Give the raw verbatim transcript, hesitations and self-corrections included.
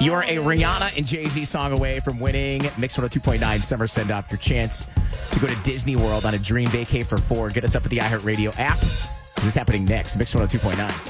You're a Rihanna and Jay-Z song away from winning Mix one oh two point nine Summer Send-Off. Your chance to go to Disney World on a dream vacay for four. Get us up at the iHeartRadio app. This is happening next. Mix one oh two point nine.